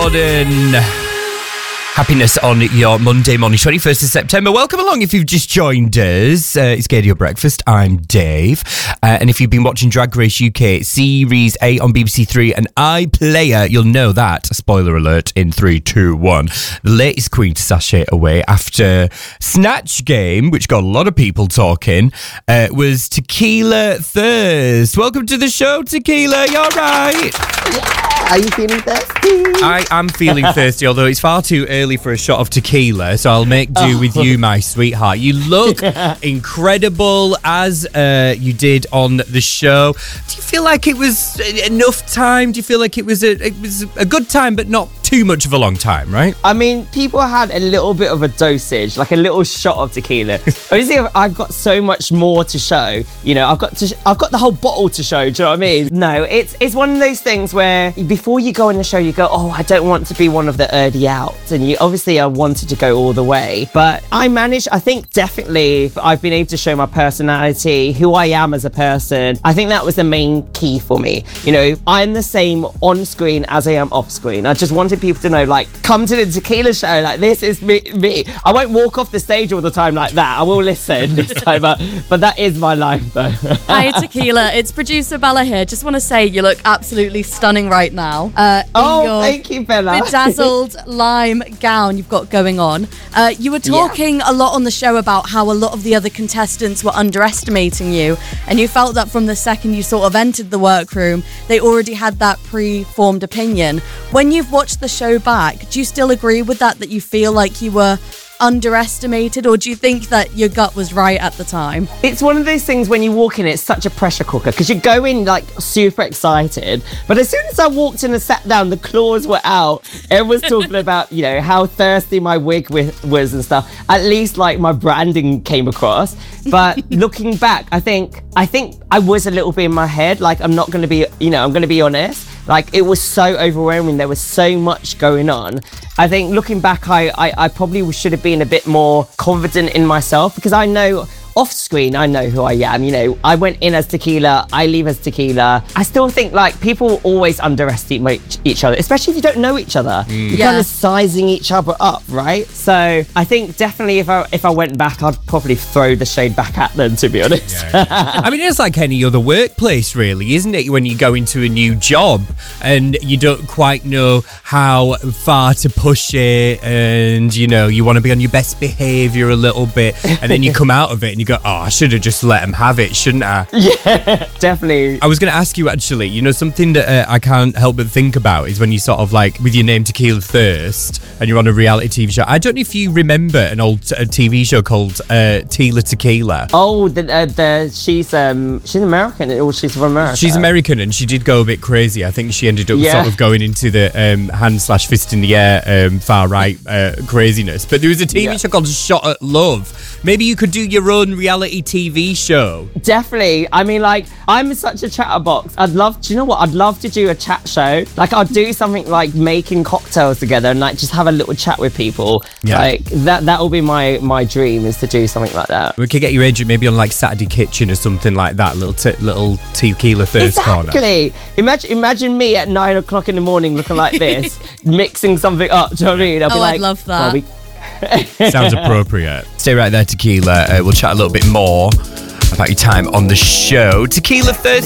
Jordan. Happiness on your Monday morning, 21st of September. Welcome along if you've just joined us. It's Gaydio Breakfast. I'm Dave. And if you've been watching Drag Race UK Series 8 on BBC Three and iPlayer, you'll know that. Spoiler alert in 3, 2, 1. The latest queen to sashay away after Snatch Game, which got a lot of people talking, was Tequila Thirst. Welcome to the show, Tequila. You're right. Are you feeling thirsty? I am feeling thirsty, although it's far too early for a shot of tequila, so I'll make do with you, my sweetheart. You look incredible as you did on the show. Do you feel like it was enough time? Do you feel like it was a good time, but not too much of a long time, right? I mean, people had a little bit of a dosage, like a little shot of tequila. Obviously, I've got so much more to show. You know, I've got the whole bottle to show. Do you know what I mean? No, it's one of those things where before you go on the show, you go, oh, I don't want to be one of the early outs, and I wanted to go all the way, but I managed. I think definitely I've been able to show my personality, who I am as a person. I think that was the main key for me. You know, I'm the same on screen as I am off screen. I just wanted people to know, like, come to the tequila show, like, this is me. I won't walk off the stage all the time like that. I will listen this time, but that is my life though. Hi, Tequila. It's producer Bella here. Just want to say you look absolutely stunning right now. Thank you, Bella. Bedazzled lime gown you've got going on. You were talking a lot on the show about how a lot of the other contestants were underestimating you, and you felt that from the second you sort of entered the workroom, they already had that pre-formed opinion. When you've watched the show back, do you still agree with that you feel like you were underestimated, or do you think that your gut was right at the time? It's one of those things when you walk in, it's such a pressure cooker because you go in like super excited, but as soon as I walked in and sat down, the claws were out. Everyone's talking about, you know, how thirsty my wig was and stuff. At least like my branding came across. But looking back, I think I was a little bit in my head. Like, I'm going to be honest. Like, it was so overwhelming. There was so much going on. I think looking back, I probably should have been a bit more confident in myself, because I know off screen, I know who I am. You know, I went in as Tequila, I leave as Tequila. I still think like people always underestimate each other, especially if you don't know each other. You're kind of sizing each other up, right? So I think definitely if I went back, I'd probably throw the shade back at them, to be honest. I mean, it's like any other workplace, really, isn't it? When you go into a new job and you don't quite know how far to push it, and you know, you want to be on your best behaviour a little bit, and then you come out of it and you go, oh, I should have just let him have it, shouldn't I? Yeah, definitely. I was going to ask you, actually, you know, something that I can't help but think about is when you sort of like, with your name Tequila Thirst, and you're on a reality TV show. I don't know if you remember an old TV show called Tila Tequila. Oh, she's American, or she's from America. She's American, and she did go a bit crazy. I think she ended up sort of going into the hand/fist in the air, far right craziness. But there was a TV show called Shot at Love. Maybe you could do your own reality TV show. Definitely. I mean, like, I'm such a chatterbox. I'd love to do a chat show. Like, I'd do something like making cocktails together and like just have a little chat with people. Yeah. Like that will be my dream, is to do something like that. We could get your agent maybe on like Saturday Kitchen or something like that, little Tequila Thirst corner. Exactly. Imagine me at 9 o'clock in the morning looking like this, mixing something up. Do you know what I mean? I'd love that. Sounds appropriate. Stay right there, Tequila. We'll chat a little bit more about your time on the show. Tequila Thirst.